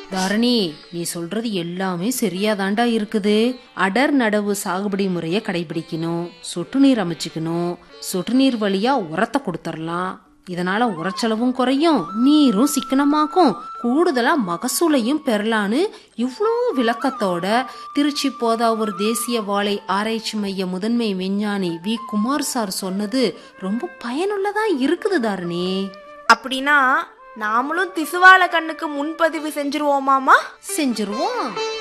தாரணி, நீ சொல்றது எல்லாமே சரியாதாண்டா இருக்குது. அடர் நடவு சாகுபடி முறைய கடைபிடிக்கணும், சொட்டு நீர் அமைச்சுக்கணும், சொட்டு நீர் வழியா உரத்தை கொடுத்துடலாம். இதனால உரச்செலவும் குறையும், நீரும் சிக்கனமாக்கும், கூடுதலா மகசூலையும் பெறலான்னு இவ்வளோ விளக்கத்தோட திருச்சி போதாவூர் தேசிய வாழை ஆராய்ச்சி மைய முதன்மை விஞ்ஞானி வி குமார் சார் சொன்னது ரொம்ப பயனுள்ளதா இருக்குது தாரணி. அப்படின்னா நாமளும் திசுவால கண்ணுக்கு முன்பதிவு செஞ்சிருவோமாமா? செஞ்சிருவோம்.